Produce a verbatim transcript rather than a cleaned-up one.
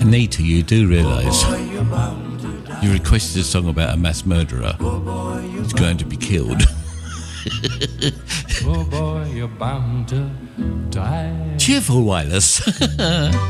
Anita, you do realise you requested a song about a mass murderer who's going to be killed. Oh boy, you're bound to die. Cheerful Wireless.